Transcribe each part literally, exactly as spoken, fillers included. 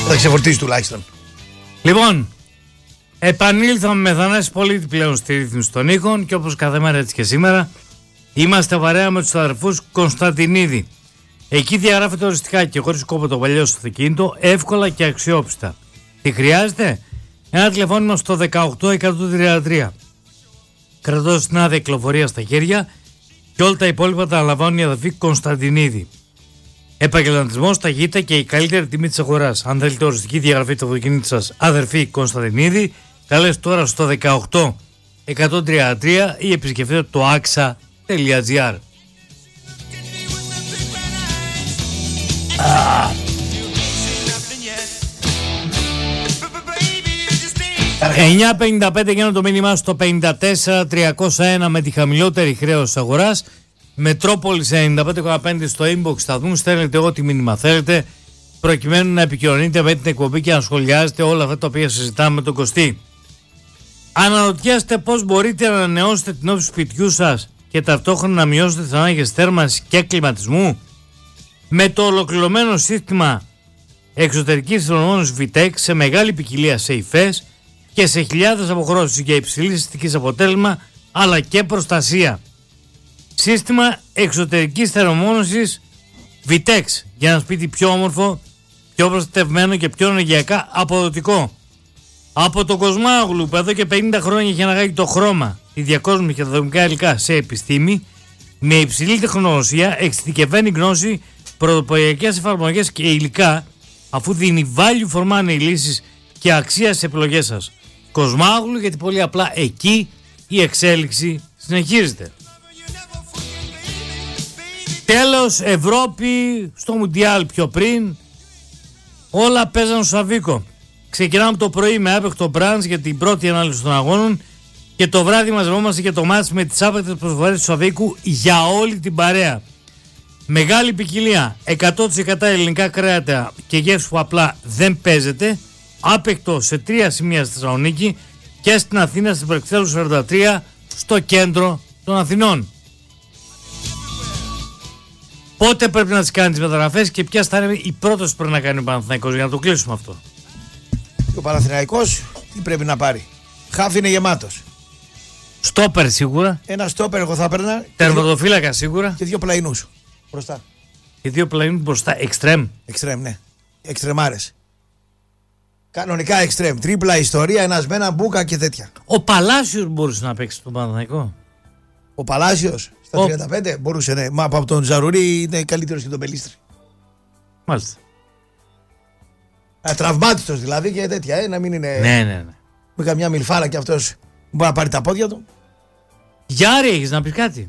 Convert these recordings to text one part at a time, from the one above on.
Θα ξεφορτίσει τουλάχιστον. Λοιπόν, επανήλθαμε με Θανάση Πολίτη πλέον στη ρύθμιση των ήχων και όπως κάθε μέρα έτσι και σήμερα είμαστε παρέα με τους αδερφούς Κωνσταντινίδη. Εκεί διαγράφεται οριστικά και χωρίς κόπο το παλιό στο αυτοκίνητο, εύκολα και αξιόπιστα. Τι χρειάζεται? Ένα τηλεφώνημα στο δεκαοκτώ εκατόν τριάντα τρία. Κρατώ στην άδεια κυκλοφορία στα χέρια και όλα τα υπόλοιπα τα αναλαμβάνουν οι αδερφοί Κωνσταντινίδη. Επαγγελματισμός, ταχύτητα και η καλύτερη τιμή της αγοράς. Αν θέλετε οριστική διαγραφή του αυτοκινήτου σας, αδερφοί Κωνσταντινίδη, καλέστε τώρα στο δεκαοκτώ εκατόν τριάντα τρία ή επισκεφτείτε το αξα τελεία τζι άρ. εννιά πενήντα πέντε για το μήνυμά στο πενήντα τέσσερα τριακόσια ένα με τη χαμηλότερη χρέωση αγοράς. Μετρόπολης ενενήντα πέντε κόμμα πέντε στο inbox θα δουν, στέλνετε ό,τι μήνυμα θέλετε προκειμένου να επικοινωνείτε με την εκπομπή και να σχολιάζετε όλα αυτά τα οποία συζητάμε με τον Κωστή. Αναρωτιέστε πώς μπορείτε να ανανεώσετε την όψη σπιτιού σας και ταυτόχρονα να μειώσετε τις ανάγκες θέρμανσης και κλιματισμού με το ολοκληρωμένο σύστημα εξωτερικής θερμομόνωσης Βιτέξ σε μεγάλη ποικιλία σε υφές και σε χιλιάδες αποχρώσεις για υψηλής αισθητικής αποτέλεσμα αλλά και προστασία. Σύστημα εξωτερικής θερμομόνωσης Vitex για ένα σπίτι πιο όμορφο, πιο προστατευμένο και πιο ενεργειακά αποδοτικό. Από το Κοσμάγλου που εδώ και πενήντα χρόνια έχει αναγάγει το χρώμα, τη διακόσμηση και τα δομικά υλικά σε επιστήμη, με υψηλή τεχνογνωσία, εξειδικευμένη γνώση, πρωτοποριακές εφαρμογές και υλικά, αφού δίνει value for money λύσεις και αξία στις επιλογές σας. Κοσμάγλου, γιατί πολύ απλά εκεί η εξέλιξη συνεχίζεται. Τέλος, Ευρώπη στο Μουντιάλ πιο πριν, όλα παίζαν στο Σαββίκο. Ξεκινάμε το πρωί με άπαικτο μπραντς για την πρώτη ανάλυση των αγώνων και το βράδυ μαζευόμαστε για το μάτς με τις άπαικτες προσφορές του Σαββίκου για όλη την παρέα. Μεγάλη ποικιλία, εκατό τοις εκατό ελληνικά κρέατα και γεύση που απλά δεν παίζεται, άπαικτο σε τρία σημεία στη Θεσσαλονίκη και στην Αθήνα, στην Βρυξέλλους σαράντα τρία, στο κέντρο των Αθηνών. Πότε πρέπει να τις κάνει τις μεταγραφές και ποιες θα είναι οι πρώτες που πρέπει να κάνει ο Παναθηναϊκός για να το κλείσουμε αυτό? Ο Παναθηναϊκός τι πρέπει να πάρει? Χάφ είναι γεμάτος. Στόπερ σίγουρα. Ένα στόπερ εγώ θα έπαιρνα. Τερματοφύλακα σίγουρα. Και δύο πλαϊνούς μπροστά. Και δύο πλαϊνούς μπροστά. Εξτρέμ. Εξτρέμ, ναι. Εξτρεμάρες. Κανονικά εξτρέμ. Τρίπλα ιστορία, ένας με ένα μπούκα και τέτοια. Ο Παλάσιος μπορούσε να παίξει στον Παναθηναϊκό. Ο Παλάσιος στα ο... τριάντα πέντε μπορούσε, ναι. Μα από τον Ζαρούρι είναι καλύτερος και τον Πελίστρη. Μάλιστα. Τραυμάτιστος δηλαδή και τέτοια, ε, να μην είναι. Ναι, ναι, ναι. Με καμιά μιλφάρα και αυτός μπορεί να πάρει τα πόδια του. Γιάρη, έχεις να πεις κάτι?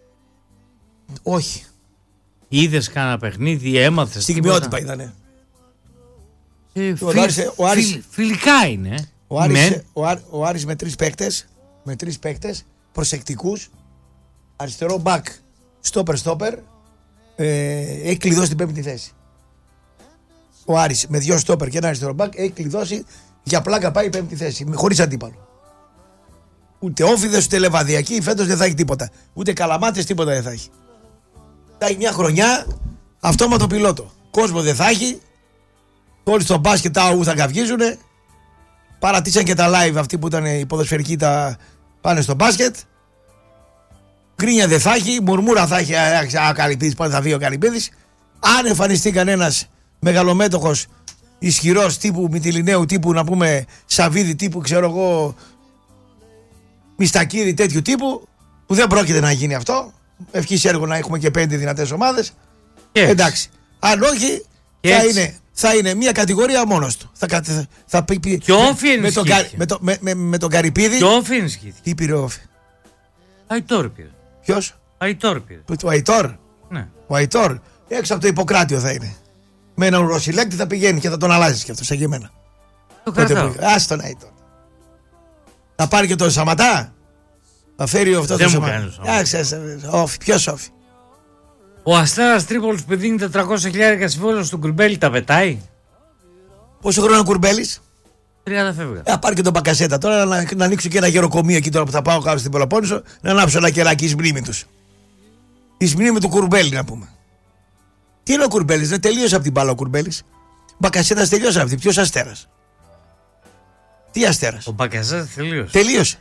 Όχι. Είδες κανένα παιχνίδι, έμαθες? Στιγμιότυπα είδανε. Ε, φιλ, Άρης, ο Άρης, φιλ, φιλικά είναι. Ο Άρης, ο, Άρης, ο Άρης με τρεις παίκτες, με τρεις παίκτες προσεκτικούς, αριστερό μπακ, στόπερ στόπερ, ε, έχει κλειδώσει την πέμπτη θέση. Ο Άρης με δυο στόπερ και ένα αριστερό μπακ έχει κλειδώσει, για πλάκα πάει η πέμπτη θέση, χωρίς αντίπαλο. Ούτε όφιδες ούτε λεβαδιακοί, φέτος δεν θα έχει τίποτα. Ούτε καλαμάτες, τίποτα δεν θα έχει. Θα έχει μια χρονιά αυτόματο πιλότο. Κόσμο δεν θα έχει. Όλοι στο μπάσκετ τα ου θα καυγίζουνε. Παρατήσαν και τα live αυτοί που ήταν οι ποδοσφαιρικοί τα πάνε στο μπάσκετ. Γκρίνια δεν θα έχει. Μουρμούρα θα έχει. Α, Καρυπίδης, πότε θα βγει ο Καρυπίδης. Αν εμφανιστεί κανένας μεγαλομέτωχος ισχυρός τύπου Μυτιληναίου, τύπου να πούμε Σαββίδη, τύπου ξέρω εγώ Μιστακύρη, τέτοιου τύπου, που δεν πρόκειται να γίνει αυτό. Ευχής έργο να έχουμε και πέντε δυνατές ομάδες. Εντάξει. Αν όχι, θα είναι, θα είναι μια κατηγορία μόνος του. Θα, θα, θα πει, και όφι με, τον, με, το, με, με, με τον Καρυπίδη. Και όφι ενισχύθηκε. Τι πήρε όφι? Αϊτόρ πήρε. Ποιος? Αϊτόρ πήρε. Ο Αϊτόρ. Ναι. Ο Αϊτόρ έξω από το Ιπποκράτιο θα είναι. Με έναν ουροσυλλέκτη θα πηγαίνει και θα τον αλλάζεις και αυτό σαν και εμένα. Το κρατάω. Ας τον Αϊτόρ. Θα πάρει και τον Σαματά. Θα φέρει αυτό δεν το Σαματά. Όφι. Ποιος όφι? Ο Αστέρας Τρίπολης που δίνει τετρακόσια χιλιάδες συμβόλαιο στον Κουρμπέλη τα πετάει. Πόσο χρόνο είναι ο Κουρμπέλης? τριάντα φεύγα. Θα πάρει και τον Μπακασέτα τώρα να, να ανοίξω και ένα γεροκομείο εκεί τώρα που θα πάω κάπου στην Πελοπόννησο να ανάψω ένα κεράκι εις μνήμη τους. Εις μνήμη του Κουρμπέλη να πούμε. Τι είναι ο Κουρμπέλης? Δεν τελείωσε από την μπάλα ο Κουρμπέλης. Μπακασέτας τελειώσαν αυτοί. Ποιος Αστέρας? Τι Αστέρας? Ο Μπακασέτας τελείωσε. Τελείωσε.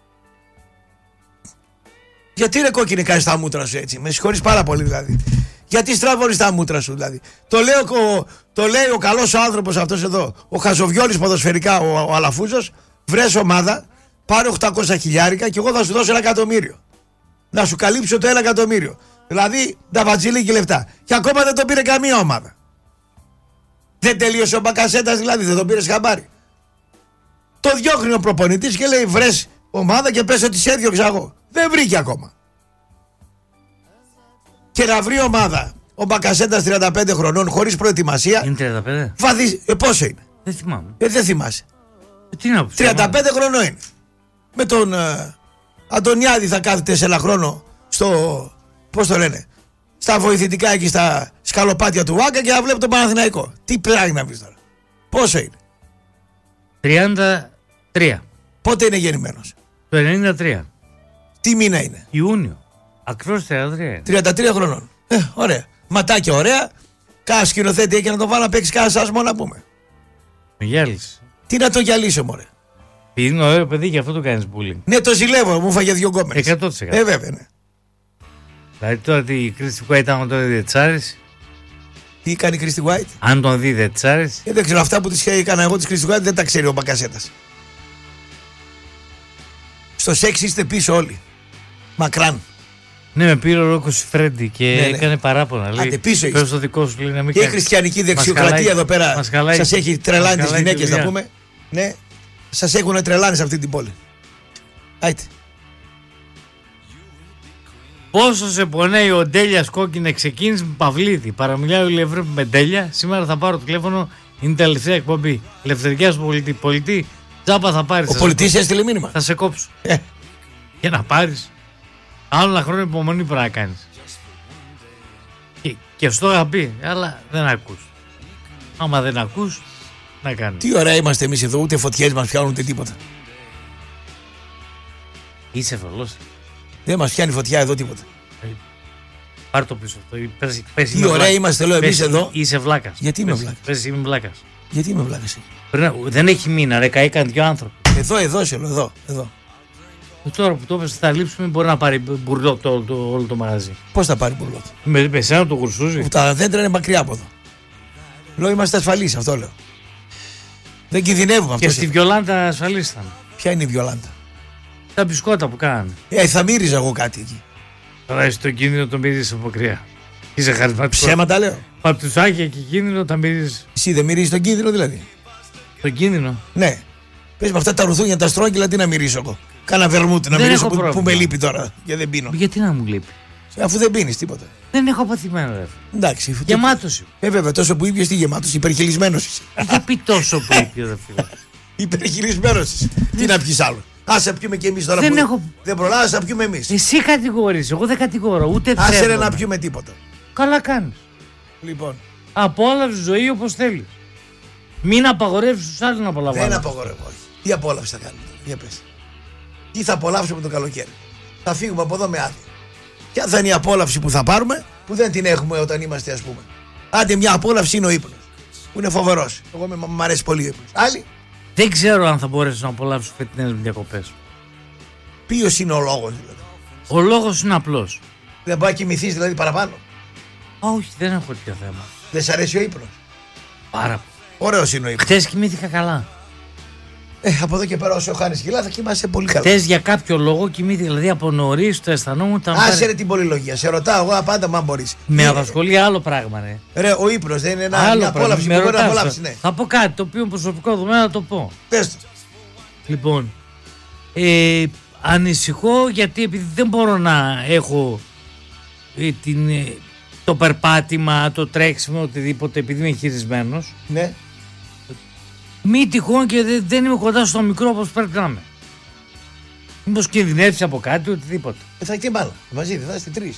Γιατί ρε κόκκινη κάνεις τα μούτρα σου έτσι? Με συγχωρείς πάρα πολύ δηλαδή. Γιατί στραβώνεις τα μούτρα σου δηλαδή? Το, λέω, το λέει ο καλός άνθρωπος αυτός εδώ, ο Χαζοβιόλης ποδοσφαιρικά, ο, ο Αλαφούζος. Βρες ομάδα, πάρε οκτακόσια χιλιάρικα και εγώ θα σου δώσω ένα εκατομμύριο. Να σου καλύψω το ένα εκατομμύριο. Δηλαδή τα βατζιλίκι λεφτά. Και ακόμα δεν τον πήρε καμία ομάδα. Δεν τελείωσε ο Μπακασέτας δηλαδή, δεν τον πήρες χαμπάρι? Το διώχνει ο προπονητής και λέει βρες ομάδα και πες ότι σε έδιωξα εγώ. Δεν βρήκε ακόμα. Και να βρει ομάδα ο Μπακασέτας τριάντα πέντε χρονών χωρίς προετοιμασία. Είναι τριάντα πέντε. Βαδί, ε, πόσο είναι? Δεν θυμάμαι. Ε, δεν θυμάσαι. Ε, τι να πω, τριάντα πέντε χρονών είναι. Με τον ε, Αντωνιάδη θα κάθεται σε ένα χρόνο στο, πώς το λένε, στα βοηθητικά εκεί στα σκαλοπάτια του Βάγκα και θα βλέπει τον Παναθηναϊκό. Τι πράγει να πεις τώρα? Πόσο είναι? τριάντα τρία. Πότε είναι γεννημένος? Το ενενήντα τρία. Τι μήνα είναι? Ιούνιο. Ακριβώς τριάντα τρία είναι. τριάντα τρία χρονών. Ε, ωραία. Ματάκια ωραία. Κάνα σκηνοθέτη έχει να τον βάλω να παίξει κάνα σάσμο να πούμε. Με γυάλισε. Τι να το γυαλίσω μωρέ? Επειδή είναι ωραίο παιδί και αυτό το κάνεις bullying. Ναι, το ζηλεύω, μου φάγε δύο γκόμενες. εκατό τοις εκατό. Ε, βέβαια, ναι. Δηλαδή τώρα η Κρίστη Κουάιτ άμα τον δει τσάρις. Τι κάνει η Κρίστη Κουάιτ? Αν τον δει δεν τσάρις. Ε, δεν ξέρω, αυτά που της έκανα εγώ της Κρίστη Κουάιτ δεν τα ξέρει ο Μπακασέτας. Στο σεξ είστε πίσω όλοι. Μακράν. Ναι, με πήρε ο Ρόκος Φρέντι και ναι, ναι. έκανε παράπονα. Άντε, λέει, πίσω είστε. πες το δικό σου, λέει, να μην Και η κάνει. χριστιανική δεξιοκρατία εδώ πέρα σας έχει τρελάνει τις γυναίκες, να πούμε. Ναι, σας έχουν τρελάνει σε αυτή την πόλη. Άιτε. Πόσο σε πονέει ο Ντέλιας κόκκινε, ξεκίνησε με Παυλίδη. Παραμιλάει ο Λιευρέπη με Ντέλια. Σήμερα θα πάρω το τηλέφωνο, είναι η τελευταία εκπομπή. Ελευθερικιά του πολιτή. Πολιτή, τζάπα θα πάρει. Ο πολιτής έστειλε μήνυμα. Θα σε κόψω. Ε. Για να πάρει. Άλλο ένα χρόνο υπομονή πρέπει να κάνει. Και, και στο είχα πει, αλλά δεν ακούς. Άμα δεν ακούς, να κάνεις. Τι ωραία είμαστε εμείς εδώ, ούτε φωτιές μας πιάνουν ούτε τίποτα. Είσαι φρολός. Δεν μας πιάνει φωτιά εδώ τίποτα. Ε, πάρ' το πίσω αυτό. Πες, πες, Τι ωραία είμαστε, λέω εμείς εδώ. Είσαι βλάκας. Γιατί είμαι πες, βλάκας? Πες είμαι βλάκας. Γιατί είμαι βλάκας? Δεν έχει μήνα, ρε, καήκαν δυο άνθρωποι. Εδώ, εδώ, σε λέω, εδώ, εδώ. Ε, τώρα που το έπαιζε θα λείψουμε, μπορεί να πάρει μπουρλό το, το, όλο το μαγαζί. Πώς θα πάρει μπουρλό? Με, με σένα το γουρσούζι. Που τα δέντρα είναι μακριά από εδώ. Λέω είμαστε ασφαλείς, αυτό λέω. Δεν κινδυνεύουμε αυτό. Και στη Βιολάντα ασφαλείς ήταν. Ποια είναι η Βιολάντα? Τα μπισκότα που κάνανε. Ε, θα μύριζα εγώ κάτι εκεί. Τώρα είσαι το κίνδυνο το μυρίζεις από κρύα. Είσαι χαρισματικό. Ψέματα λέω. Παπτουσάκια και κίνδυνο τα μυρίζεις. Εσύ δεν μυρίζεις τον κίνδυνο δηλαδή? Το κίνδυνο. Ναι. Πες με αυτά τα ρουθούνια τα στρόγγυλα τι να μυρίσω εγώ? Κάνα βερμούτι να μυρίσω που, που με λείπει τώρα και δεν πίνω. Γιατί να μου λείπει? Αφού δεν πίνεις τίποτα. Δεν έχω αποθυμένο ρε. Εντάξει. Γεμάτος. Ε, βέβαια, τόσο που ήπιες τι γεμάτος, υπερχειλισμένος είσαι. Δεν πει τόσο που ήπιε ρε φίλε. Υπερχειλισμένος είσαι. Τι να πιεις άλλο? Άσε πιούμε κι εμείς τώρα δεν που έχω... δεν προλάβεις να πιούμε εμείς. Εσύ κατηγορείς, εγώ δεν κατηγορώ, ούτε θέλω. Άσε ρε να πιούμε τίποτα. Καλά κάνεις. Λοιπόν. Απόλαυση ζωή όπως θέλεις. Μην απαγορεύεις τους άλλους να απολαμβάνουν. Δεν απαγορεύω, όχι. Τι απόλαυση θα κάνουμε τώρα, για πες. Τι θα απολαύσουμε το καλοκαίρι? Θα φύγουμε από εδώ με άδεια. Ποια θα είναι η απόλαυση που θα πάρουμε που δεν την έχουμε όταν είμαστε, ας πούμε? Άντε, μια απόλαυση είναι ο ύπνος, που είναι φοβερός. Εγώ με, μ' αρέσει πολύ ο ύπνος. Άλλη. Δεν ξέρω αν θα μπορέσω να απολαύσω φετινές μου διακοπές. Ποιος είναι ο λόγος δηλαδή? Ο λόγος είναι απλός. Δεν πάει να κοιμηθείς δηλαδή παραπάνω? Α, όχι, δεν έχω τέτοιο θέμα. Δεν σ' αρέσει ο ύπνος? Πάρα πολύ. Ωραίος είναι ο ύπνος. Χτες κοιμήθηκα καλά. Ε, από εδώ και πέρα όσο χάνεις κιλά θα κοιμάσαι πολύ καλά. Χτες για κάποιο λόγο κοιμήθηκα, δηλαδή από νωρίς το αισθανόμουν. Άσε ρε την πολυλογία. Σε ρωτάω εγώ πάντα, μα μπορείς. Με ε, απασχολεί άλλο πράγμα, ρε. Ρε, ο ύπνος δεν είναι ένα, άλλο μια απόλαυση που μπορεί να απολαύσει, ναι. Θα πω κάτι το οποίο προσωπικό δεδομένο να το πω. Πες το. Λοιπόν, ε, ανησυχώ γιατί επειδή δεν μπορώ να έχω ε, την, ε, το περπάτημα, το τρέξιμο, οτιδήποτε, επειδή είμαι χειρισμένος. Ναι. Μη τυχόν και δεν, δεν είμαι κοντά στο μικρό όπως πρέπει να είμαι. Μήπως κινδυνεύσει από κάτι, οτιδήποτε. Ε, θα έχει μπάλα. Μαζί δεν θα είστε τρεις.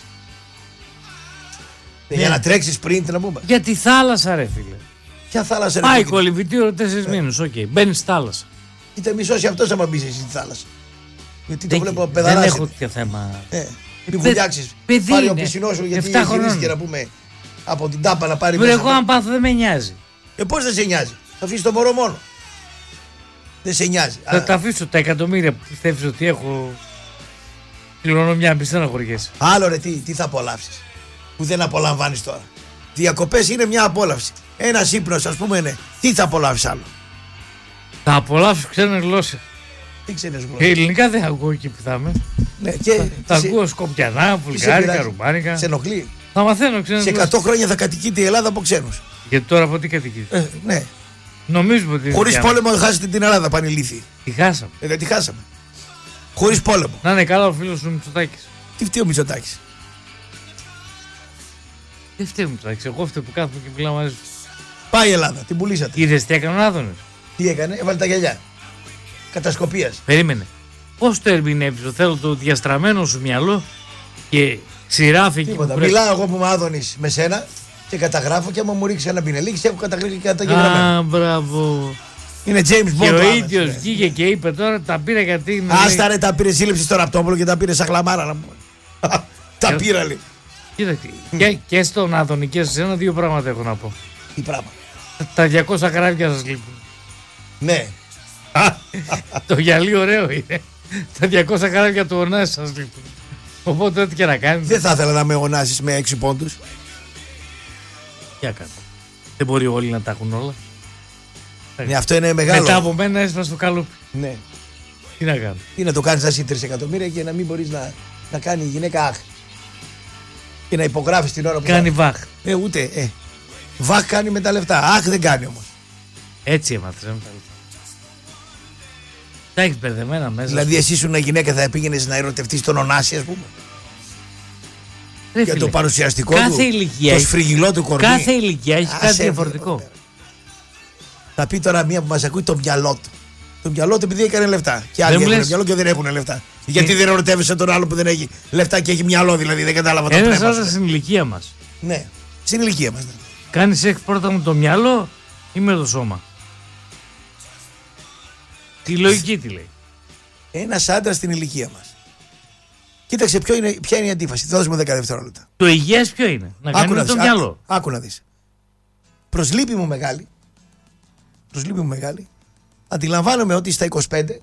Ναι. Για να τρέξεις πριν να πούμε. Για τη θάλασσα, ρε φίλε. Ποια θάλασσα, ρε? Πάει κολυμβητήριο τέσσερις μήνους, οκ. Okay. Μπαίνεις στη θάλασσα. Είτε μισώσει αυτός άμα μπεις εσύ στη θάλασσα. Γιατί το δεν, βλέπω παιδαράζει. Δεν έχω τέτοιο θέμα. Ε, μην βουλιάξεις. Παιδί πάρει είναι. ο πισινός σου γιατί εφτά γυρίζει χρονών. και να πούμε από την τάπα να πάρει Βρε, μέσα. εγώ αν πάθω δεν με νοιάζει. Ε, πώς δεν σε νοιάζει. Θα αφήσει το μωρό μόνο. Δεν σε νοιάζει. Θα Α, τα αφήσω τα εκατομμύρια που πιστεύεις ότι έχω. Κληρονομιά, μη στεναχωριέσαι. άλλο ρε, τι, τι θα απολαύσεις που δεν απολαμβάνεις τώρα. Διακοπές είναι μια απόλαυση. Ένας ύπνος, ας πούμε, ναι. Τι θα απολαύσεις άλλο. Θα απολαύσω ξένες γλώσσες. Τι ξένες Και γλώσσες. ελληνικά δεν ακούω εκεί που θα είμαι. Ναι, και Τα σε- ακούω σκοπιανά, τι σε βουλγάρικα, πειράζει? ρουμάνικα. Σε ενοχλεί. Θα μαθαίνω ξένες Σε γλώσσες. εκατό χρόνια θα κατοικείται η Ελλάδα από ξένους. Γιατί τώρα από τι κατοικείς. Ε, ναι. Νομίζουμε ότι. Χωρίς είναι πόλεμο χάσετε την Ελλάδα, πανηλήθη. Τη χάσαμε. Ε, δεν τη χάσαμε. Χωρίς πόλεμο. Να είναι καλά ο φίλος μου Μητσοτάκης. Τι φταίει ο Μητσοτάκης. Δεν φταίει ο Μητσοτάκης. Εγώ φταίω που κάθομαι και μιλάω μαζί σου. Πάει η Ελλάδα, την πουλήσατε. Είδες τι έκανε ο Άδωνης. Τι έκανε, έβαλε τα γυαλιά. Κατασκοπίας. Περίμενε. Πώς το ερμηνεύεις, θέλω το διαστραμμένο σου μυαλό και ξηράφει εκεί που Τίποτα. πρέπει. Μιλάω εγώ που είμαι Άδωνης με σένα και καταγράφω και άμα μου ρίξει ένα πινελίκι σε έχω καταγράφει και καταγεγραμμένο. Α, μπράβο. Είναι James Bond. Και ο ο Άδωνης, ίδιος ναι. βγήκε και είπε τώρα τα πήρα γιατί είναι. Άστα ρε, τα πήρε σύλληψη στο ραπτόπουλο και τα πήρε σαν χλαμάρα να πούμε. Τα πήρα λέει. Κοίταξε. Και, και στον Άδωνη και σε ένα δύο πράγματα έχω να πω. Τι πράγμα. Τα διακόσια γράμμια σας λείπουν. Ναι. Το γυαλί ωραίο είναι. Τα διακόσια γράμμια του ονάς σας λείπουν. Οπότε ό,τι και να κάνεις. Δεν θα ήθελα να με γονάσεις με έξι πόντους. Τι να κάνω. Δεν μπορεί όλοι να τα έχουν όλα. Ναι, αυτό είναι μεγάλο. Μετά από μένα έσπασε το καλούπι. Ναι. Τι να κάνω. Τι να το κάνεις να είσαι τρία εκατομμύρια και να μην μπορείς να, να κάνει η γυναίκα αχ. Και να υπογράφεις την ώρα που Κάνει θα... βάχ. Ε, ούτε. Ε. Βαχ κάνει με τα λεφτά. Αχ δεν κάνει όμως. Έτσι έμαθες. ε, Τα έχεις μπερδεμένα μέσα. Δηλαδή εσύ ήσουν γυναίκα θα πήγαινες να ερωτευτείς τον Ωνάση ας πούμε. Ρε Για φίλε, το παρουσιαστικό κάθε του. ηλικία Το έχει- σφριγγυλό του κορμί. Κάθε ηλικία έχει Άσε, κάτι ρε, διαφορετικό. πέρα. Θα πει τώρα μία που μας ακούει το μυαλό του. Το μυαλό του επειδή έκανε λεφτά. Και άλλοι Δεν μου έχουν λες- μυαλό και δεν έχουν λεφτά. Γιατί δεν ερωτεύεσαι τον άλλο που δεν έχει λεφτά και έχει μυαλό δηλαδή. Δεν κατάλαβα το Ένας πνεύμα άντρας σου. στην ηλικία μας. Ναι. Στην ηλικία μας. Ναι. Κάνει σεξ πρώτα με το μυαλό ή με το σώμα. Τη λογική τι λέει. Ένας άντρας στην ηλικία μας. Κοίταξε ποιο είναι, ποια είναι η αντίφαση. Θα δώσουμε δέκα δευτερόλεπτα. Το υγιές ποιο είναι. Να κάνει με δεις, το μυαλό. άκου να δεις. Προσλύπη μου μεγάλη. Προσλύπη μου μεγάλη. Αντιλαμβάνομαι ότι στα είκοσι πέντε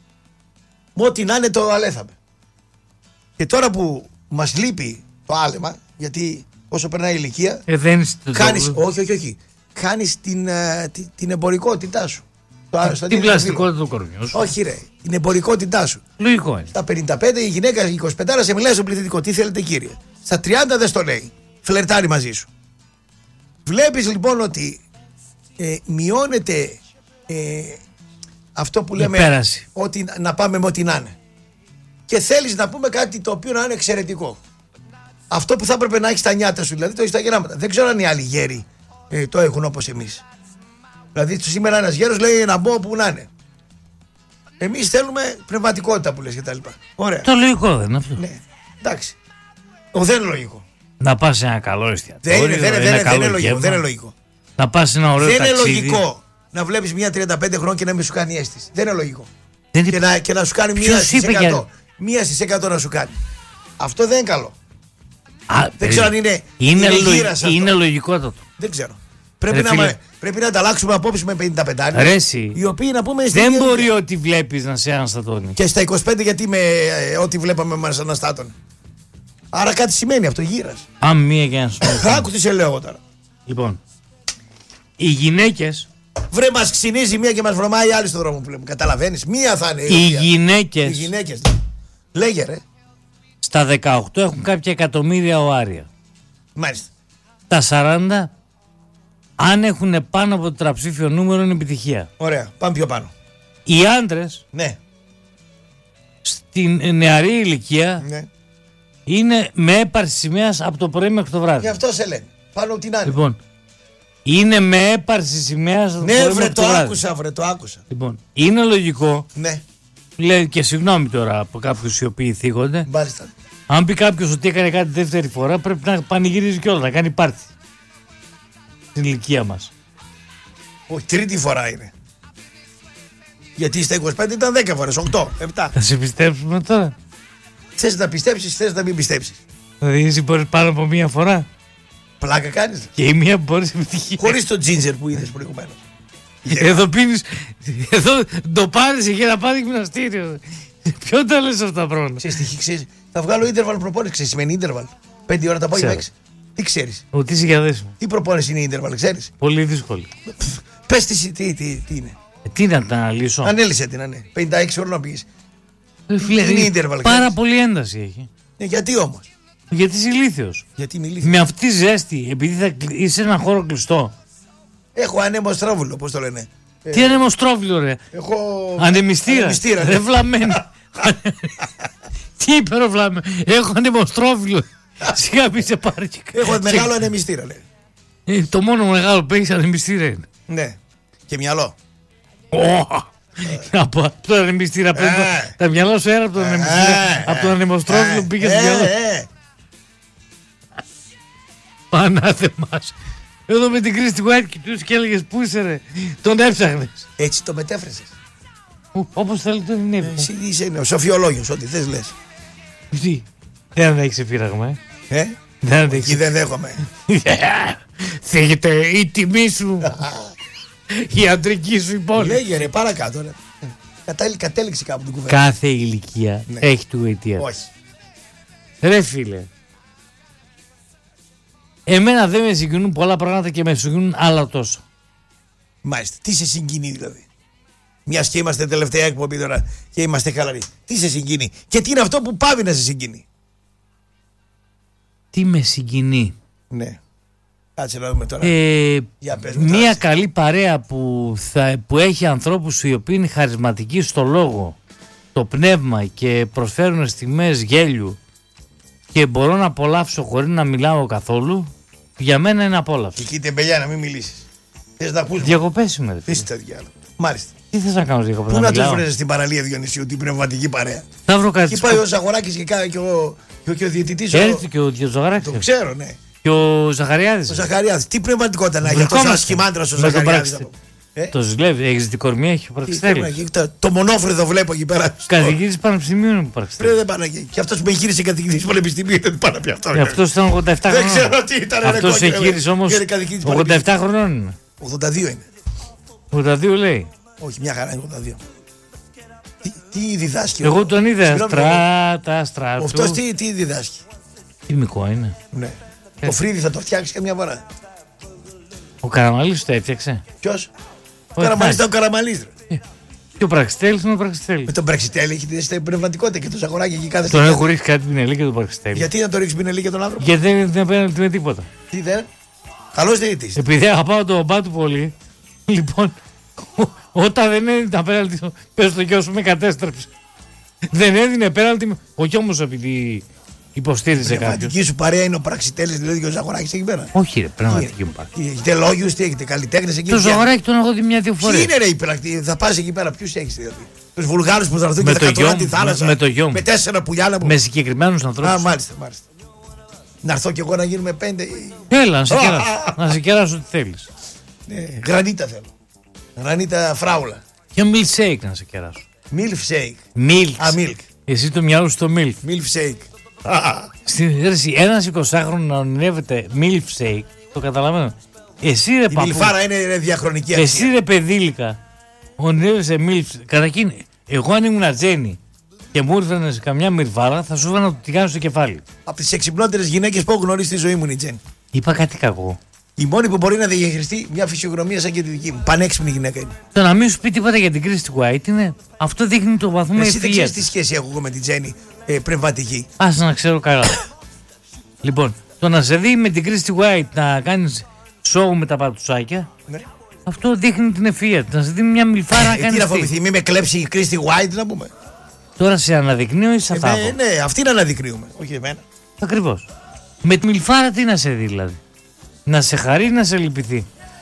με ό,τι να είναι το αλέθαμε. Και τώρα που μας λείπει το άλεμα, γιατί όσο περνάει η ηλικία, Ε, δεν είσαι το κάνεις, το- όχι, όχι, όχι, κάνεις την, ε, την, την εμπορικότητά σου. Το άλλο, στο Την αντίθετο πλαστικότητα του κορμιού σου. φύλλο. Όχι ρε, την εμπορικότητά σου. Λογικό είναι. Στα πενήντα πέντε η γυναίκα είκοσι πέντε σε μιλάει στο πληθυντικό. Τι θέλετε κύριε. Στα τριάντα δεν στο λέει. Φλερτάρει μαζί σου. Βλέπεις λοιπόν ότι ε, μειώνεται ε, αυτό που λέμε πέραση. ότι να πάμε με ό,τι να είναι. Και θέλεις να πούμε κάτι το οποίο να είναι εξαιρετικό. Αυτό που θα έπρεπε να έχει στα νιάτα σου, δηλαδή το έχει στα γεράματα. Δεν ξέρω αν οι άλλοι γέροι ε, το έχουν όπως εμείς. Δηλαδή σήμερα ένας γέρος λέει να μπω που να είναι. Εμείς θέλουμε πνευματικότητα που λες και τα λοιπά. Ωραία. Το λογικό δεν είναι αυτό. Ναι. Εντάξει. Ο, δεν είναι λογικό. Να πας σε ένα καλό Δεν εστιατόριο. είναι, δεν είναι, ένα δεν είναι, δεν καλό είναι λογικό. γεύμα. Δεν είναι λογικό. Να πας σε ένα ωραίο Δεν είναι ταξίδι. λογικό να βλέπεις μια τριάντα πέντε χρόνια και να μην σου κάνει αίσθηση. Δεν είναι λογικό. Δεν Και είπε- να, και να σου κάνει Ποιος μία στις είπε για- εκατό. Μία στις εκατό να σου κάνει. Αυτό δεν είναι καλό. Α, Δεν ξέρω αν είναι- είναι, είναι λο- γύρας αυτό. είναι λογικότατο. Δεν ξέρω. Πρέπει, Ρε να, φίλε. μα- πρέπει να ανταλλάξουμε απόψεις με πενήντα πέντε Ρε εσύ. οι οποίοι να πούμε στην Δεν ίδια μπορεί ηλικία. ό,τι βλέπεις να σε αναστατώνει. Και στα είκοσι πέντε γιατί με ε, ό,τι βλέπαμε μας αναστάτωνε. Άρα κάτι σημαίνει αυτό, γύρας. Αν μία και ένα σου πω. Άκου τι σε λέω εγώ τώρα. Λοιπόν, οι γυναίκες, Βρε μας ξυνίζει μία και μας βρωμάει η άλλη στον δρόμο που λέμε. Καταλαβαίνεις. Μία θα είναι η οι οποία. Οι γυναίκες γυναίκες. Λέγε ρε. στα δεκαοκτώ έχουν κάποια εκατομμύρια οάρια. Μάλιστα. Τα σαράντα, αν έχουν πάνω από το τραψήφιο νούμερο, είναι επιτυχία. Ωραία. Πάμε πιο πάνω. Οι άντρες Ναι. στην νεαρή ηλικία Ναι. είναι με έπαρση σημαίας από το πρωί μέχρι το βράδυ. Γι' αυτό σε λένε. Πάνω τι να είναι. Λοιπόν, είναι με έπαρση σημαίας από το Ναι, πρωί βρε μέχρι το το βράδυ. άκουσα, βρε το άκουσα. Λοιπόν, είναι λογικό, Ναι. λέει και συγγνώμη τώρα από κάποιους οι οποίοι θίγονται, Μάλιστα. αν πει κάποιος ότι έκανε κάτι δεύτερη φορά, πρέπει να πανηγυρίζει κιόλας, να κάνει πάρτι. Στην ηλικία μας. Όχι, τρίτη φορά είναι. Γιατί στα είκοσι πέντε ήταν δέκα φορές, οκτώ, επτά. Θα σε πιστέψουμε τώρα. Θες να πιστέψεις, θες να μην πιστέψεις. Δηλαδή, εσύ μπορείς πάνω από μία φορά. Πλάκα κάνεις. Και η μία μπορεί επιτυχία. Χωρίς το τζίντζερ που είδες προηγουμένως. Εδώ πίνεις, εδώ το πάρεις και να πάρει γυμναστήριο. Ποιο τα λες αυτά τα πράγματα. Ξέρεις τι ξέρεις. Θα βγάλω ίντερβαλ προπόνηση. Ξέρεις σημαίνει ίντερβαλ. Πέντε ώρα τα απόγευμα έξι. Τι ξέρεις. Ότι είσαι για δέσιμο. Τι προπόνηση είναι ίντερβαλ, ξέρεις. Πολύ δύσκολη. Πες τι, τι, τι, τι είναι. Ε, τι να την αναλύσω. Ανέλησε την, ναι. πενήντα έξι ώρες να πεις. Ε, φίλε, είναι ίντερβαλ. Πάρα ξέρεις. πολύ ένταση έχει. Ε, γιατί όμως. Γιατί είσαι ηλίθιος. Γιατί μιλήθηκες. Με αυτή τη ζέστη, επειδή θα κλει- είσαι σε ένα χώρο κλειστό. Έχω ανέμοστρόβουλο, πώς το λένε. Ε, Τι ανεμοστρόβιλο, ρε. Έχω. Ανεμιστήρα. Ανεμιστήρα, ναι. Ρε βλαμμένη. Τι είπε ρε βλαμμένη. Έχω ανεμοστρόβιλο. Σιγά μη σε πάρει. και- Έχω μεγάλο ανεμιστήρα, λέει. Ε, το μόνο μεγάλο που έχεις ανεμιστήρα είναι. Ναι. Και μυαλό. Ω, Από το ανεμιστήρα πριν. το- Ε. Τα μυαλά σου era από τον ανεμιστήρα. Από τον ανεμοστρόβιλο που πήγε στο μυαλό. Ε, Πανάθεμας. Εδώ με την Κρίστη White κοιτούς και έλεγες πού είσαι ρε. Τον έψαχνες. Έτσι το μετέφρασες. Όπως θέλετε δεν είναι. Εσύ είσαι ο σοφιολόγιος, ό,τι θες λες. Τι. Δεν αντέχεις επίραγμα, ε. Ε, Δεν αντέχεις. εκεί δεν δέχομαι. Θίγεται η τιμή σου. Η αντρική σου υπόλοιπη. Λέγε ρε, παρακάτω ρε. Κατέλη- Κατέληξε κάπου την κουβέντα. Κάθε ηλικία Ναι. έχει του αιτία. Όχι. Ρε φίλε. Εμένα δεν με συγκινούν πολλά πράγματα και με συγκινούν άλλα τόσο. Μάλιστα. Τι σε συγκινεί δηλαδή. Μια και είμαστε τελευταία εκπομπή τώρα και είμαστε χαλαροί. Τι σε συγκινεί. Και τι είναι αυτό που πάβει να σε συγκινεί. Τι με συγκινεί. Ναι. Κάτσε να δούμε τώρα. Ε, Για πες μου μια τώρα. καλή παρέα που, θα, που έχει ανθρώπους οι οποίοι είναι χαρισματικοί στο λόγο, το πνεύμα και προσφέρουν στιγμές γέλιου και μπορώ να απολαύσω χωρίς να μιλάω καθόλου, για μένα είναι απόλαυση. Και εκεί τεμπελιά να μην μιλήσεις. Θες να ακούς. Διακοπές είμαι ρε φίλε. Πες τα διάλογο. Μάλιστα. Τι θες να κάνω διακοπές? Πού να τους μιλάω? βρες στην παραλία Διονυσίου την πνευματική παρέα. Θα βρω κάτι. Εκεί πάει ο Ζαγοράκης και, κα- και ο, και ο, και ο διαιτητής. ο- Έρθει και ο Ζωγαράκης. Το ξέρω, ναι. Και ο Ζαχαριάδης. Ο Ζαχαριάδης. Τι πνευματικότητα να έχει αυτό ο Βρισκόμαστε ασχημάντρας ο με τον Ζαχαριάδης. Πραξ- Ε, Το ζηλεύει, έχεις την κορμιά, έχει τι παραξιτέλει. πρέπει να γίνει, το- Το μονόφρεδο βλέπω εκεί πέρα. Καθηγητής πανεπιστημίου είναι που Πρέπει παραξιτέλει. δεν πάνε εκεί. Και αυτός που με γύρισε καθηγητής πανεπιστημίου δεν πάνε να πει αυτό. Αυτός ήταν ογδόντα επτά Δεν χρονών. ξέρω τι ήταν. ρε, Αυτός κόκκινε, εγχείρησε ρε. όμως Είναι καθηγητής ογδόντα επτά χρονών είναι. ογδόντα δύο είναι. ογδόντα δύο λέει. Όχι, μια χαρά είναι ογδόντα δύο. Τι, τι διδάσκει. Εγώ τον είδα Συγγνώμη, στράτα, στράτου. αυτός τι, τι διδάσκει. Χημικό είναι. Ναι. Ε. Το φρύδι θα το φτιάξει καμιά φορά. Ο Καραμαλής το έφτιαξε. Ποιος? Ο Ο Καραμαλής Εθνάκης. ήταν ο Καραμαλής. ρε. Και ο Πραξιτέλης είναι ο Πραξιτέλης. Με τον Πραξιτέλη έχει την πνευματικότητα και το Ζαγοράκι εκεί κάθε Τον στιγμή. έχω ρίξει κάτι πινελί και τον Πραξιτέλη. Γιατί να το ρίξει πινελί και τον άνθρωπο. Γιατί δεν είναι απέναντι με τίποτα. Τι δεν. Καλός διαιτητής. Επειδή αγαπάω τον μπά του πολύ, λοιπόν, ό- όταν δεν έδινε απέναντι, πες το γιο σου με κατέστρεψε. Δεν έδινε πέναλτι, όχι όμως επειδή υποστήριζε κάποιος. Πνευματική σου παρέα είναι ο Πραξιτέλης δηλαδή και ο Ζαγοράκης εκεί πέρα. Όχι ρε, πραγματική μου πάρει. Τι, έχετε λόγιους, τι έχετε, καλλιτέχνες εκεί. Το ποια- Ζωγαράκι τον έχω δει μια-δύο Ποιοι φορές. είναι ρε οι πρακτικοί, θα πας εκεί πέρα, ποιους έχεις δηλαδή. Τους Βουλγάρους που θα έρθουν Με και θα το γιο κατουράνε τη μου, θάλασσα. με- με το γιο μου. Με τέσσερα πουλιά να Με συγκεκριμένους Α, ανθρώπους. μάλιστα, μάλιστα. Να έρθω κι εγώ να γίνουμε πέντε. ή- Έλα, να σε κεράσω. Να σε κεράσω ό,τι θέλεις. Ναι, γρανίτα θέλω. Γρανίτα φράουλα. Και milkshake να σε κεράσω. Milf shake. Milk. Α, milk. Εσύ το μυαλό σου στο milk. Milf shake. Στην αίρεση, ένας εικοσάχρονος να ονειρεύεται milkshake, το καταλαβαίνω. Εσύ ρε Η παππού, μιλφάρα είναι ρε, διαχρονική εσύ αρχή. ρε παιδίλικα, ονειρεύεσαι milkshake. Καταρχήν, εγώ αν ήμουν Τζένι και μου ήρθανε σε καμιά μυρβάρα, θα σου έβανα το τηγάνι στο κεφάλι. Από τις εξυπνότερες γυναίκες που έχω γνωρίσει στη ζωή μου είναι η Τζέννη. Είπα κάτι κακό. Η μόνη που μπορεί να διαχειριστεί μια φυσιογνωμία σαν και τη δική μου. Πανέξυπνη γυναίκα είναι. Το να μην σου πει τίποτα για την Κρίστη White είναι, αυτό δείχνει το βαθμό Εσύ δεν ξέρεις ευφυΐας. τι σχέση έχω εγώ με την Τζέννη ε, πνευματική. Ας να ξέρω καλά. Λοιπόν, το να σε δει με την Κρίστη White να κάνεις σοου με τα πατουσάκια, Ναι. αυτό δείχνει την ευφυΐα. Να σε δει μια μιλφάρα να Ε, τι κάνεις να τι. φοβηθεί, μη με κλέψει η Κρίστη White να πούμε. Τώρα σε αναδεικνύω ή σε Ε, θάβω. ναι, ναι, αυτή να αναδεικνύουμε. Όχι εμένα. Ακριβώς. Με τη μιλφάρα τι να σε δει δηλαδή. Να σε χαρεί ή να σε λυπηθεί.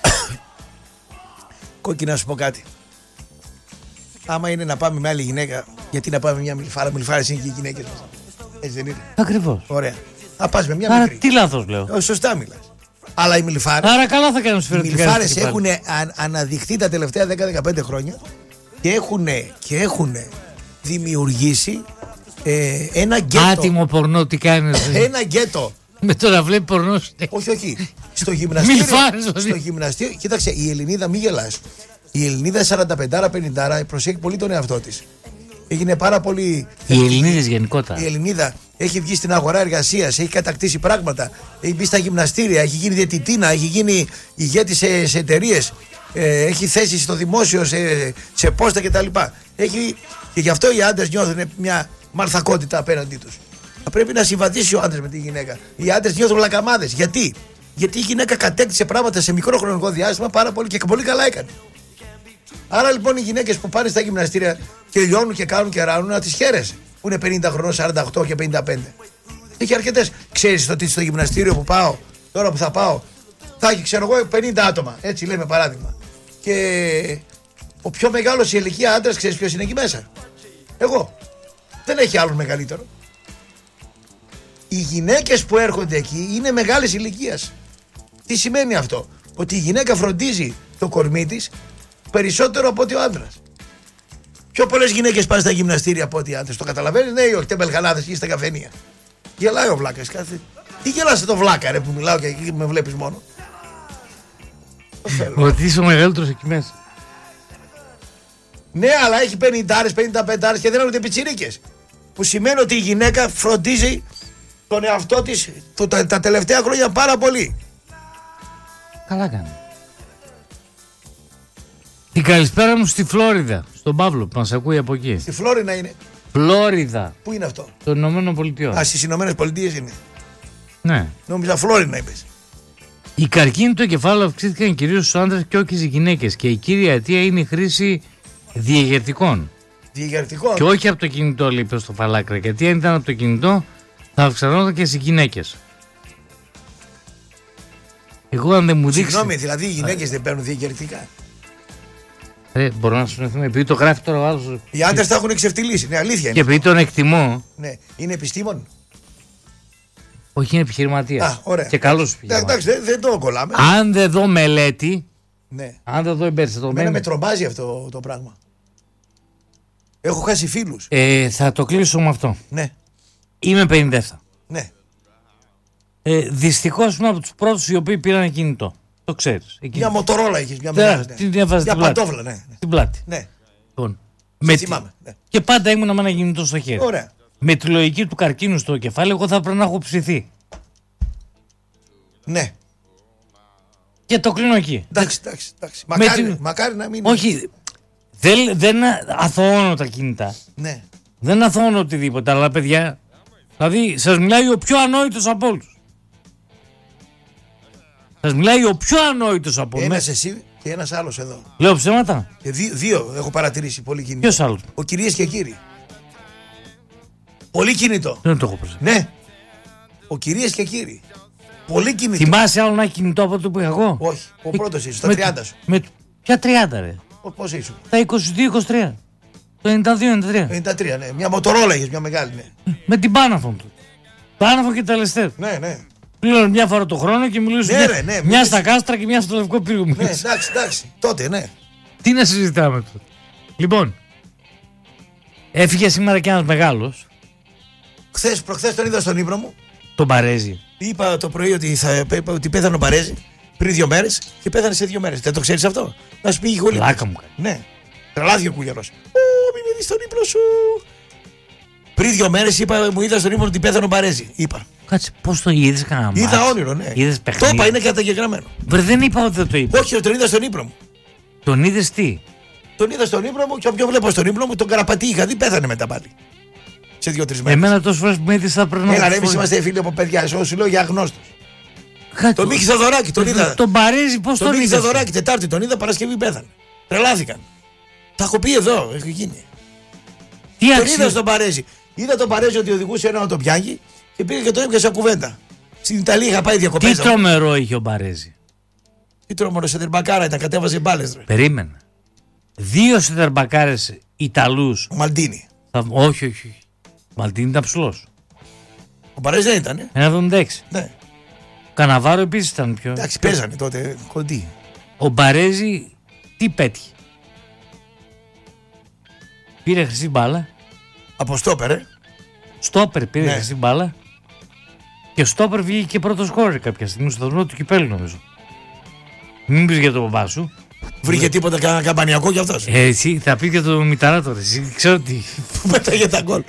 Κόκκι να σου πω κάτι. Άμα είναι να πάμε με άλλη γυναίκα, γιατί να πάμε με μια μιλφάρα, μιλφάρες είναι και οι γυναίκες μας. Έτσι δεν είναι. Ακριβώς. Ωραία. Θα πας με μια Άρα μικρή. τι λάθος λέω. Ε, Σωστά μιλάς. Αλλά οι μιλφάρες, Άρα καλά θα κάνω οι σφαίρα την μιλφάρες καρδιά. έχουν αν, αναδειχθεί τα τελευταία δέκα με δεκαπέντε χρόνια και έχουν, και έχουν δημιουργήσει ε, ένα γκέτο. Άτιμο πορνό τι κάνεις. Ένα γκέτο Με το να βλέπει πορνό. Όχι, όχι. Στο γυμναστήριο. Μιλφάρες, στο γυμναστήριο. Κοίταξε, η Ελληνίδα, μη γελάς. Η Ελληνίδα σαράντα πέντε πενήντα προσέχει πολύ τον εαυτό της. Έγινε πάρα πολύ. Οι Ελληνίδες γενικότερα. Η Ελληνίδα έχει βγει στην αγορά εργασίας, έχει κατακτήσει πράγματα. Έχει μπει στα γυμναστήρια, έχει γίνει διαιτητίνα, έχει γίνει ηγέτη σε, σε εταιρείες. Ε, έχει θέση στο δημόσιο, σε, σε πόστα κτλ. Έχει, και γι' αυτό οι άντρες νιώθουν μια μαρθακότητα απέναντί τους. Θα πρέπει να συμβαδίσει ο άντρας με τη γυναίκα. Οι άντρες νιώθουν λακαμάδες. Γιατί? Γιατί η γυναίκα κατέκτησε πράγματα σε μικρό χρονικό διάστημα πάρα πολύ και πολύ καλά έκανε. Άρα λοιπόν οι γυναίκες που πάνε στα γυμναστήρια και λιώνουν και κάνουν και ράνουν, να τις χαίρεσαι. Που είναι πενήντα χρονών, σαράντα οκτώ και πενήντα πέντε. Έχει αρκετές. Ξέρεις ότι στο γυμναστήριο που πάω, τώρα που θα πάω, θα έχει ξέρω εγώ πενήντα άτομα. Έτσι λέμε παράδειγμα. Και ο πιο μεγάλος σε ηλικία άντρας, ξέρεις ποιος είναι εκεί μέσα? Εγώ. Δεν έχει άλλον μεγαλύτερο. Οι γυναίκες που έρχονται εκεί είναι μεγάλης ηλικίας. Τι σημαίνει αυτό? Ότι η γυναίκα φροντίζει το κορμί της περισσότερο από ότι ο άντρας. Πιο πολλές γυναίκες πάνε στα γυμναστήρια από ότι οι άντρες. Το καταλαβαίνεις? Ναι ή όχι? Τεμπελχανάδες εκεί στα καφενεία. Γελάει ο βλάκας. Κάθε... Τι γελάσε το βλάκα ρε που μιλάω και εκεί με βλέπεις μόνο? Ότι είσαι ο μεγαλύτερος εκεί μέσα. Ναι, αλλά έχει πενήντα, πενήντα πέντε και δεν έχουν ούτε πιτσιρίκες. Που σημαίνει ότι η γυναίκα φροντίζει τον εαυτό της το, τα, τα τελευταία χρόνια πάρα πολύ. Καλά κάνει. Την καλησπέρα μου στη Φλόριδα, στον Παύλο που μας ακούει από εκεί. Στη Φλόρινα είναι. Φλόριδα. Πού είναι αυτό? Των Ηνωμένων Πολιτειών. Α, στις Ηνωμένες Πολιτείες είναι. Ναι. Νόμιζα Φλόρινα είπες. Οι καρκίνοι του εγκεφάλου αυξήθηκαν κυρίως στους άντρες και όχι στις γυναίκες και η κύρια αιτία είναι η χρήση διαγερτικών. Διαγερτικών. Και όχι από το κινητό, λέει στο Φαλάκρα. Γιατί αν ήταν από το κινητό θα αυξανόταν και στις γυναίκες. Εγώ αν δεν μου δείξει. Συγγνώμη, δηλαδή οι γυναίκες δεν παίρνουν διαγερτικά? Ε, μπορώ να σου πω, επειδή το γράφει τώρα ο άλλος. Οι άντρες τα έχουν εξευτελίσει. Ναι, αλήθεια είναι. Και επειδή τον εκτιμώ. Ναι, είναι επιστήμον. Όχι, είναι επιχειρηματίας. Α, ωραία. Και καλός επιχειρηματίας. Εντάξει, δεν, δεν το κολλάμε. Αν δεν δω μελέτη. Ναι. Αν δεν δω εμπεριστατωμένη. Εμένα με τρομάζει αυτό το πράγμα. Έχω χάσει φίλους. Ε, θα το κλείσω με αυτό. Ναι. Είμαι πενήντα επτά. Ναι. Ε, δυστυχώς είμαι από τους πρώτους οι οποίοι πήραν κινητό. Το ξέρεις. Εκεί. Μια μοτορόλα έχεις, μια Ναι, μεγάλη. την έβαζε Μια στην πλάτη. παντόφλα, ναι. Στην πλάτη. Ναι. Λοιπόν, Με με θυμάμαι. Ναι. Και πάντα ήμουνα με ένα κινητό στο χέρι. Ωραία. Με τη λογική του καρκίνου στο κεφάλι, εγώ θα πρέπει να έχω ψηθεί. Ναι. Και το κλείνω εκεί. Εντάξει, εντάξει, εντάξει. Μακάρι, τη- μακάρι να μην. Όχι, δεν, δεν αθωώνω τα κινητά. Ναι. Δεν αθωώνω οτιδήποτε, αλλά παιδιά, δηλαδή σας μιλάει ο πιο ανόητος από όλους. Σας μιλάει ο πιο ανόητος από όλους. Ένας εσύ και ένας άλλος εδώ. Λέω ψέματα. Και δύο, δύο έχω παρατηρήσει πολύ κινητό. Ποιος άλλος? Ο κυρίες και κύριοι. Πολύ κινητό. Δεν το έχω προσέξει. Ναι. Ο κυρίες και κύριοι. Πολύ κινητό. Θυμάσαι άλλο να έχει κινητό από το που είχα εγώ? Όχι. Ο Ε, πρώτος ήσουν, στα με- τριάντα σου. Με, ποια τριάντα ρε? Πώς ήσουν? Τα είκοσι δύο είκοσι τρία. Το ενενήντα δύο ενενήντα τρία. ενενήντα τρία, ναι. Μια μοτορόλα είχες, μια μεγάλη, ναι. Με την Πάναφον του. Πάναφον και τελεστέρ. Ναι, ναι. Πλήρωνε μια φορά το χρόνο και μιλούσε Ναι, μια, ρε, ναι, μια μιλούσε. στα κάστρα και μια στο λευκό πύργο. Ναι, μιλούσε. εντάξει, εντάξει. Τότε, ναι. Τι να συζητάμε τώρα. Λοιπόν, έφυγε σήμερα κι ένας μεγάλος, Χθες, προχθές τον είδα στον ύπνο μου. τον Παρέζη. Είπα Το πρωί ότι, θα, είπα ότι πέθανε ο Παρέζη πριν δύο μέρες και πέθανε σε δύο μέρες. Δεν το ξέρεις αυτό? Να σου πήγε χολή. Πλάκα μου κάνει. Ναι. Τρελάθηκε ο κουλιαρός. Ω, μη με δεις στον ύπνο σου. Πριν δύο μέρες είπα, μου είδα στον ύπνο ότι πέθανε ο Παρέζη. Είπα. Κάτσε, πώς το είδες κανένα μάτς? Είδα όνειρο, ναι. Είδες Το παιχνίδι? είπα, είναι καταγεγραμμένο. Βρε, δεν είπα ότι δεν το είπα. Όχι, τον είδα στον ύπνο μου. Τον είδες τι? Τον είδα στον ύπνο μου και όποιον βλέπω στον ύπνο μου τον καραπατή είχα δει, πέθανε μετά πάλι. Σε δύο-τρει μέρες. Εμένα τόσες φορές που με είδες θα πρέπει να... Έλα, ρε, εμείς είμαστε φίλοι από παιδιά. Εγώ σου λέω για αγνώστους. Κάτσε, Τον Μίκη Θοδωράκη τον είδα. Τον Παρέζη πώς Τον τον Μίκη είδες? Θοδωράκη, Τετάρτη τον είδα, Παρασκευή πέθανε. Τρελάθηκαν. Τα έχω πει εδώ, έχει γίνει. Τι Τον αξίζει? είδα στον Παρέζη. Είδα τον Παρέζη ότι οδηγούσε ένα οτοπιάκι και πήγα και το έπιασα κουβέντα. Στην Ιταλία είχα πάει διακοπές. Τι τρομερό είχε ο Παρέζη? Τι τρομερό, σε τερμπακάρα ήταν, κατέβαζε μπάλες. Ρε. Περίμενε. Δύο σεντερμπακάρες Ιταλούς. Ο Μαλντίνη. Θα... Όχι, όχι, όχι. Μαλτίνη ήταν ψηλός. Ο Παρέζη δεν ήταν, ε. ένα εβδομήντα έξι. Ναι. Καναβάρο επίσης ήταν πιο. Εντάξει, παίζανε τότε κοντή. Ο Μπαρέζη τι πέτυχε? Πήρε χρυσή μπάλα. Από στόπερ, ε. Στόπερ πήρε Ναι. χρυσή μπάλα. Και ο στόπερ βγήκε και πρώτο σκόρερ κάποια στιγμή στο σταθμό του κυπέλου, νομίζω. Μην πεις για τον μπαμπά σου. Βρήκε τίποτα κανένα καμπανιακό κι αυτός. Ε, εσύ θα πει για τον Μηταρά τώρα. Εσύ ξέρω τι. Που πέταγε τα γκολ.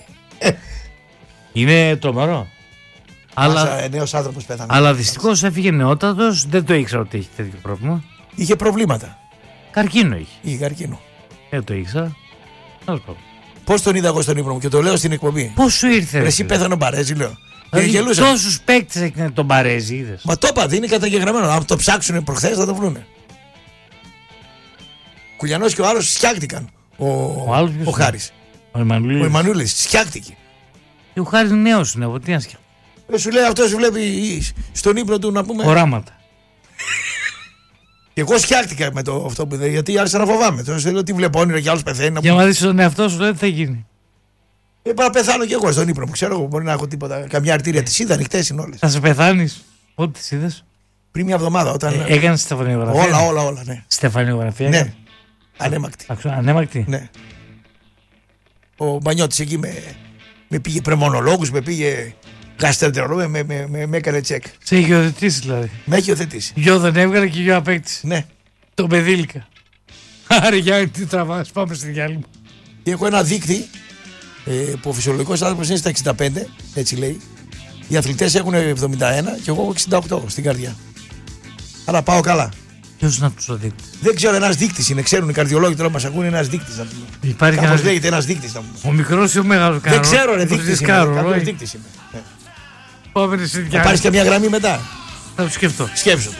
Είναι τρομερό. Αλλά νέος άνθρωπος πέθανε. Αλλά δυστυχώς έφυγε νεότατος. Δεν το ήξερα ότι έχει τέτοιο πρόβλημα. Είχε προβλήματα. Καρκίνο είχε. Είχε καρκίνο. Δεν το ήξερα. Πώς τον είδα εγώ στον ύπνο μου και το λέω στην εκπομπή. Πώς σου ήρθε. Ρε, εσύ πέθανε ο Μπαρέζη, λέω. Δηλαδή, τόσους παίκτες έκανε τον Μπαρέζη, είδες. Μα το είπα, δεν είναι καταγεγραμμένο. Αν το ψάξουν προχθές θα το βρούνε. Κουλιανός και ο άλλος σκιάχτηκαν. Ο, ο, άλλος ο Χάρης. Ο Εμμανουήλης. Ο Εμμανουήλης σκιάχτηκε. Και ο Χάρης νέος είναι, από τι να σκιάχτηκε. Ε, σου λέει αυτό, σου βλέπει στον ύπνο του να πούμε. Οράματα. Και εγώ σκιάχτηκα με το αυτό που είδα, γιατί άρχισα να φοβάμαι. Τώρα σου λέω τι βλέπω όνειρα και άλλος πεθαίνει. Για να δεις τον εαυτό σου, λέει τι θα γίνει. Ε, να πεθάνω κι εγώ στον ύπνο μου. Ξέρω εγώ, μπορεί να έχω τίποτα. Καμιά αρτήρια τη είδα, ανοιχτές είναι όλες. Θα σε πεθάνεις. Πότε τις είδες. Πριν μια εβδομάδα. Όταν... Ε, έκανες στεφανιογραφία. Όλα, όλα, όλα. Ναι. Στεφανιογραφία. Ναι. Ανέμακτη. Ανέμακτη. Ναι. Ο Μπανιώτης εκεί με, με πήγε πρεμονολόγους, με πήγε γαστρεντερολόγο, με, με, με, με έκανε τσεκ. Σε έχει υιοθετήσει δηλαδή. Με έχει υιοθετήσει. Γιο δεν έβγαλε και γιο απέκτησε. Ναι. Το παιδίλικα. Άρα Γιάννη, τι τραβάς, πάμε στη διάλειμμα. Και έχω ένα δείκτη ε, που ο φυσιολογικός άνθρωπος είναι στα εξήντα πέντε, έτσι λέει. Οι αθλητές έχουν εβδομήντα ένα και εγώ έχω εξήντα οκτώ στην καρδιά. Άρα πάω καλά. Ποιος είναι αυτός ο δείκτης. Δεν ξέρω, ένας δείκτης είναι. Ξέρουν οι καρδιολόγοι τώρα μας ακούνε ένας δείκτης. Υπάρχει Κάπως ένας... λέγεται ένας δείκτης. Ο μικρός ή ο μεγάλος κανένα. Δεν ξέρω, ρε δείκτης είναι. Κάποιος δείκτης είναι. Ναι. Πάμε στη διάλειμμα. Θα πάρεις και μια γραμμή μετά. Θα το σκεφτώ. Σκέψου το.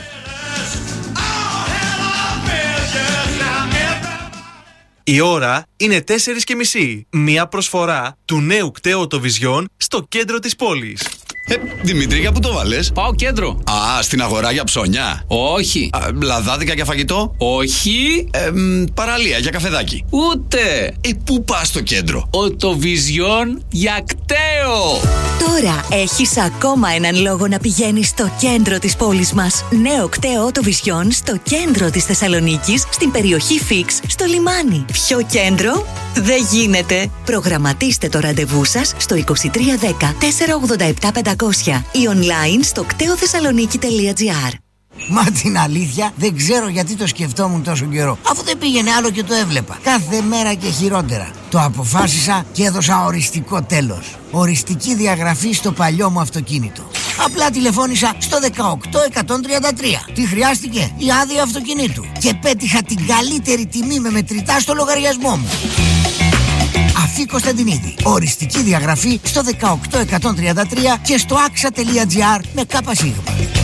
Η ώρα είναι τέσσερις και μισή. Μια προσφορά του νέου κταίου Οτοβιζιόν στο κέντρο της πόλης. Ε, Δημήτρη, για πού το βάλες? Πάω κέντρο. Α, στην αγορά για ψώνια. Όχι. Α, λαδάδικα για φαγητό. Όχι. Ε, μ, παραλία για καφεδάκι. Ούτε. Ε, πού πας στο κέντρο? Οτοβιζιόν για κταίο. Τώρα έχεις ακόμα έναν λόγο να πηγαίνεις στο κέντρο της πόλης μας. Νέο κταίο Οτοβιζιόν στο κέντρο της Θεσσαλονίκης, στην περιοχή Φίξ, στο λιμάνι. Ποιο κέντρο? Δεν γίνεται. Προγραμματίστε το ραντεβού σας στο είκοσι τρία δέκα τετρακόσια ογδόντα επτά πεντακόσια ή online στο κτέοθεσσαλονίκη τελεία τζι άρ. Μα την αλήθεια δεν ξέρω γιατί το σκεφτόμουν τόσο καιρό. Αφού δεν πήγαινε άλλο και το έβλεπα. Κάθε μέρα και χειρότερα. Το αποφάσισα και έδωσα οριστικό τέλος. Οριστική διαγραφή στο παλιό μου αυτοκίνητο. Απλά τηλεφώνησα στο δεκαοκτώ εκατόν τριάντα τρία. Τι χρειάστηκε? Η άδεια αυτοκινήτου. Και πέτυχα την καλύτερη τιμή με μετρητά στο λογαριασμό μου. Αφή Κωνσταντινίδη. Οριστική διαγραφή στο δεκαοκτώ εκατόν τριάντα τρία και στο άξα τελεία τζι άρ με ΚΣ.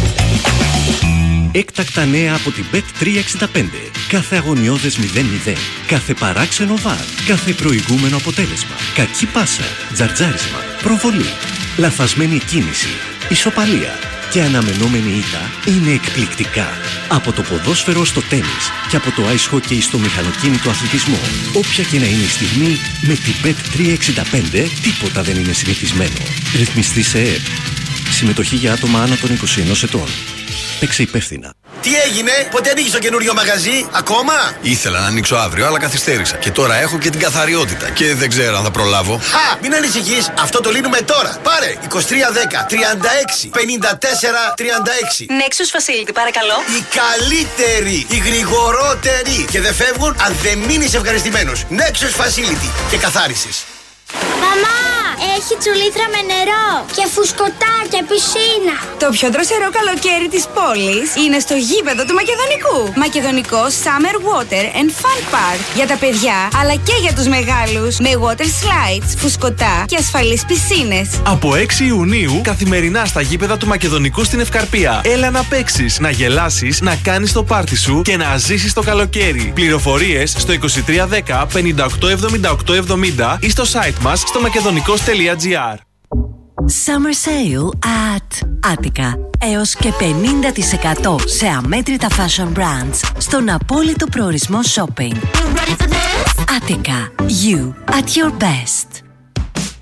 Έκτακτα νέα από την μπετ τριακόσια εξήντα πέντε. Κάθε αγωνιώδες μηδέν μηδέν. Κάθε παράξενο βαρ. Κάθε προηγούμενο αποτέλεσμα. Κακή πάσα. Τζαρτζάρισμα. Προβολή. Λαθασμένη κίνηση. Ισοπαλία. Και αναμενόμενη ήττα είναι εκπληκτικά. Από το ποδόσφαιρο στο τένις και από το ice hockey στο μηχανοκίνητο αθλητισμό. Όποια και να είναι η στιγμή, με την μπετ τριακόσια εξήντα πέντε τίποτα δεν είναι συνηθισμένο. Ρυθμιστή σε ΕΕΠ. Συμμετοχή για άτομα άνω των είκοσι ενός ετών. Παίξε υπεύθυνα. Τι έγινε, πότε ανοίγεις το καινούριο μαγαζί, ακόμα? Ήθελα να ανοίξω αύριο, αλλά καθυστέρησα. Και τώρα έχω και την καθαριότητα. Και δεν ξέρω αν θα προλάβω. Χα! Μην ανησυχείς, αυτό το λύνουμε τώρα. Πάρε είκοσι τρία δέκα τριάντα έξι πενήντα τέσσερα τριάντα έξι. Nexus Facility, παρακαλώ. Οι καλύτεροι, οι γρηγορότεροι. Και δεν φεύγουν αν δεν μείνεις ευχαριστημένος. Nexus Facility και καθάρισες. Μαμά, έχει τσουλήθρα με νερό και φουσκωτά και πισίνα. Το πιο δροσερό καλοκαίρι της πόλης είναι στο γήπεδο του Μακεδονικού. Μακεδονικό Summer Water and Fun Park. Για τα παιδιά, αλλά και για τους μεγάλους. Με water slides, φουσκωτά και ασφαλείς πισίνες. Από έξι Ιουνίου, καθημερινά στα γήπεδα του Μακεδονικού στην Ευκαρπία. Έλα να παίξεις, να γελάσεις, να κάνεις το πάρτι σου και να ζήσεις το καλοκαίρι. Πληροφορίες στο είκοσι τρία δέκα πενήντα οκτώ εβδομήντα οκτώ εβδομήντα ή στο site μας στο μακεδονικός τελεία τζι άρ. Summer Sale at Attica. Έως και πενήντα τοις εκατό σε αμέτρητα fashion brands στον απόλυτο προορισμό shopping. Attica. You at your best.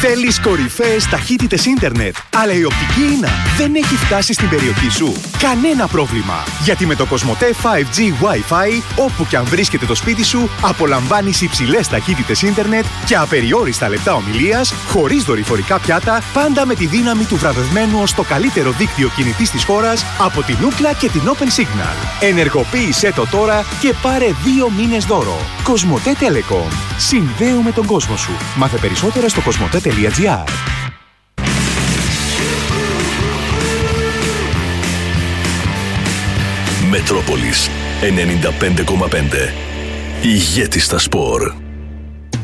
Θέλεις κορυφαίες ταχύτητες ίντερνετ, αλλά η οπτική ίνα δεν έχει φτάσει στην περιοχή σου? Κανένα πρόβλημα, γιατί με το Κοσμοτέ φάιβ τζι Wi-Fi, όπου και αν βρίσκεται το σπίτι σου, απολαμβάνεις υψηλές ταχύτητες ίντερνετ και απεριόριστα λεπτά ομιλίας, χωρίς δορυφορικά πιάτα, πάντα με τη δύναμη του βραβευμένου ως το καλύτερο δίκτυο κινητής της χώρας από την Ookla και την Open Signal. Ενεργοποίησέ το τώρα και πάρε δύο μήνες δώρο. Κοσμοτέ Telecom. Συνδέουμε τον κόσμο σου. Μάθε περισσότερα στο κοσμοτέ τελεία τζι άρ. Μετρόπολης ενενήντα πέντε κόμμα πέντε. Ηγέτης στα σπορ.